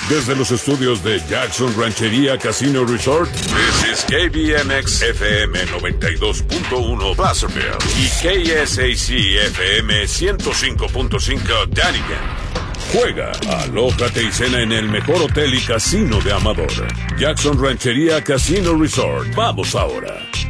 Desde los estudios de Jackson Ranchería Casino Resort, this is KBMX FM 92.1 Placerville y KSAC FM 105.5 Dunnigan. Juega, alójate y cena en el mejor hotel y casino de Amador. Jackson Ranchería Casino Resort. Vamos ahora.